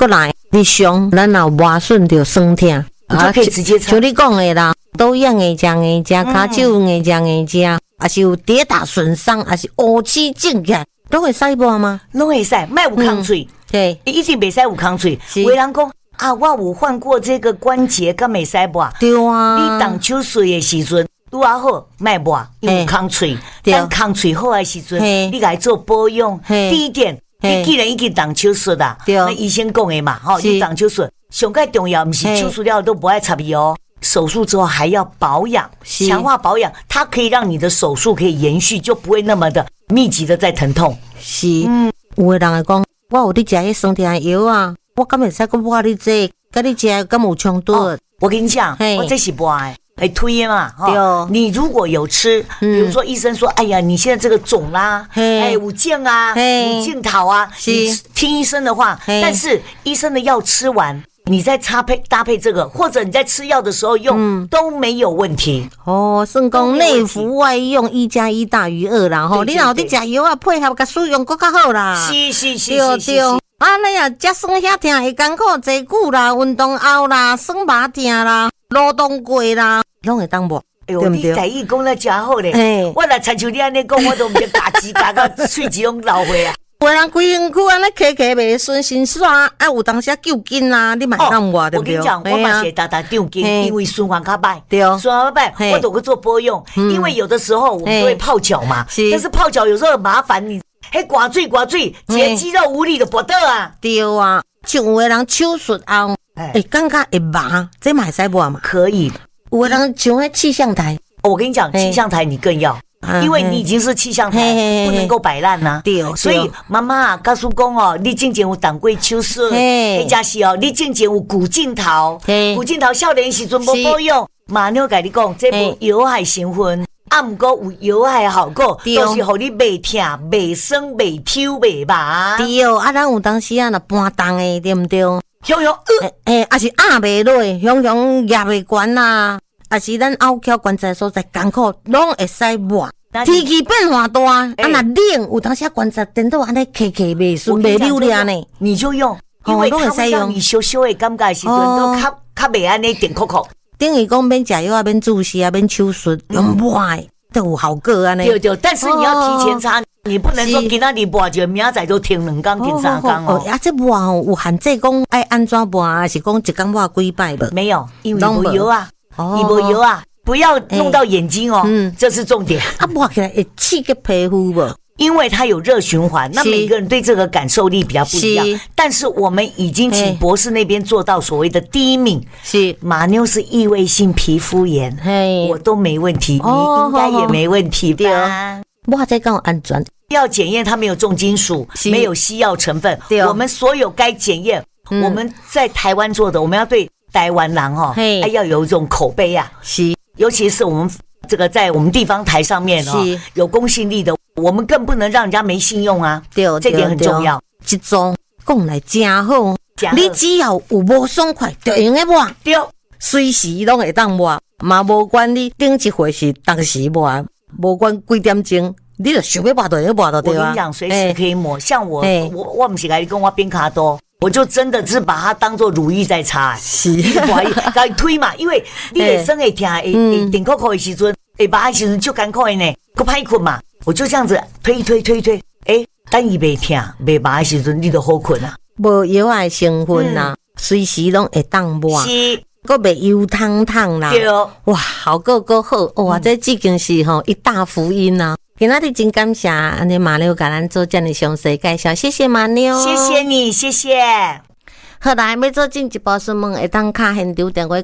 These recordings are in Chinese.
过来日常咱若磨损着酸痛， 你就可以直接擦。 像你讲的啦，都痒会食会食，骹手会食会食，还是有跌打损伤，还是乌漆整起来，都会使无吗？ 拢会使，莫有空嘴， 对， 一定袂使有空嘴。有的人讲啊，我有患过这个关节，敢袂使无？ 对啊， 你动手术的时阵。愈啊好，莫磨，因为空喙，等空喙好的时阵，你来做保养。第一点，你既然已经动手术啦，那医生讲的嘛，吼，你动手术，上介重要，不是手术了都不爱插伊哦。手术之后还要保养，强化保养，它可以让你的手术可以延续，就不会那么的密集的在疼痛。 是，有的人会讲，我有咧食迄酸痛的药啊，我敢会使讲我你这，跟你食敢有冲突？ 我跟你讲，我这是磨的。推嘛，哈，你如果有吃，比如说医生说，哎呀，你现在这个肿啦，有镜啊，有镜头啊，你听医生的话，但是医生的药吃完，你再搭配这个，或者你在吃药的时候用，都没有问题。 哦，算讲内服外用，1+1大于2啦，吼，你若有伫食药啊，配合甲使用更较好啦。 是， 对。啊，你啊，食酸遐疼会艰苦坐久啦，运动后啦，酸麻疼啦，劳动过啦，拢会当无。 哎呦，你台语讲得真好咧！我若亲像你安尼讲，我都毋得夹指夹到喙齿拢流血啊！ 有人规身躯安尼咳袂顺心酸，啊有当时救筋啦，你嘛当我对不对？ 我跟你讲，我嘛是打丢筋，因为循环较歹， 对， 循环歹，我都会做保养。因为有的时候我们都会泡脚嘛，但是泡脚有时候很麻烦，你刮水，一个肌肉无力就搏倒啊！ 对啊，像有的人手术后，感觉会麻，这嘛会使抹嘛？ 可以。 有的人像迄气象台， 我跟你讲，气象台你更要。因为你已经是气象台，不能够摆烂呐。对，所以妈妈告诉公哦，你之前有动过手术，或者是哦，你之前有骨镜头，少年时阵无保养，马妞甲你讲，这无有害成分，啊，毋过有有害效果，都是互你袂痛、袂酸、袂抽、袂麻。 对，啊，咱有当时啊，若搬重的，对毋对？ 雄， 啊是压袂落，雄压袂悬啦。啊是咱拗翘关节所在艰苦，拢会使抹。天气变化大，啊若冷，有当时关节颠倒安尼咳袂顺袂溜咧呢。 你就用，因为它会让你羞羞的感觉的时阵都较袂安尼电扣扣。 等于讲免食药啊，免注射啊，免手术，用抹的都有效果安尼。 对，但是你要提前擦，你不能说今仔日抹就明仔载就停2天、停3天哦。 啊，这抹有限制讲爱安怎抹，还是讲一天抹几摆无？ 没有，因为无油啊。你无油啊，不要弄到眼睛哦，这是重点。 啊，抹起来会刺激皮肤不？ 因为它有热循环，那每个人对这个感受力比较不一样。但是我们已经请博士那边做到所谓的第1名，是马妞是异位性皮肤炎，我都没问题，你应该也没问题吧？ 抹这更安全。 要检验它没有重金属，没有西药成分，我们所有该检验，我们在台湾做的，我们要对。台湾人哦，要有一种口碑啊，是，尤其是我们这个在我们地方台上面哦，有公信力的，我们更不能让人家没信用啊，对，这点很重要。 这种讲来真好，你只要有无爽快，就用个抹，对，随时拢会当抹，嘛无管你顶一回是当时抹，无管几点钟，你就想要抹就要抹就对啊。 我跟你讲，随时可以抹，像我不是跟你讲我变卡多。我就真的是把它当做乳液在擦，是，不好意思，甲伊推嘛，因为你会酸会痛，会顶扣扣的时阵，会麻的时阵就艰苦的呢，佮歹困嘛，我就这样子推，等伊袂痛、袂麻的时阵，你就好困啊。 无药的成分啦，随时拢会当抹，是，佮袂油烫烫啦，对，哇，效果够好，哇，这已经是吼一大福音啦。今仔日真感谢安尼马妞甲咱做这样详细介绍，谢谢马妞， 谢谢你，谢谢。 好啦，要做进一步询问，会当敲现场电话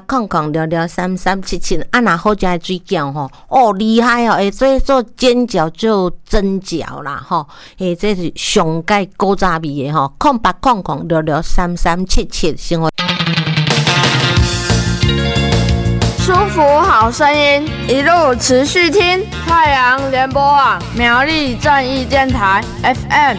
0800003377。啊，若好食的水饺吼，哦厉害哦，会做煎饺就蒸饺啦吼，这是上界古早味的吼，0800003377生活。 舒服好声音，一路持续听太阳联播网苗栗正义电台 FM